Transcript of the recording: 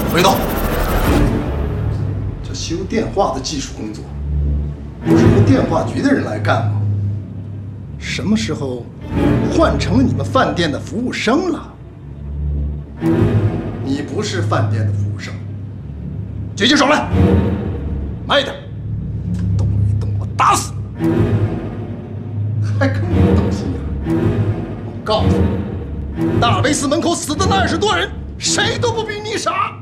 回头。 这修电话的技术工作，不是由电话局的人来干吗？什么时候换成了你们饭店的服务生了？你不是饭店的服务生，举起手来，慢一点，动一动我打死你！还跟我斗心眼？我告诉你，大威寺门口死的那20多人，谁都不比你傻。